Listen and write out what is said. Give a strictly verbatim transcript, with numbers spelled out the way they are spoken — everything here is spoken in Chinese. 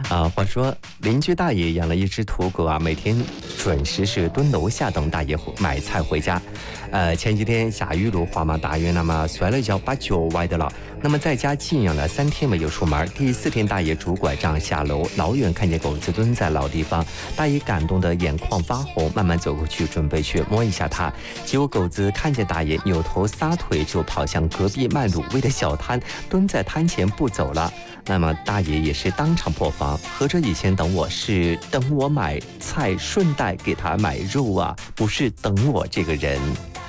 啊，话说邻居大爷养了一只土狗啊，每天准时是蹲楼下等大爷买菜回家。呃，前几天下雨路滑嘛，大爷那么摔了跤，把脚崴的了。那么在家静养了三天没有出门，第四天大爷拄拐杖下楼，老远看见狗子蹲在老地方，大爷感动的眼眶发红，慢慢走过去准备去摸一下它，结果狗子看见大爷扭头撒腿就跑向隔壁卖卤味的小摊，蹲在摊前不走了。那么大爷也是当场破防，合着以前等我是等我买菜顺带给他买肉啊，不是等我这个人。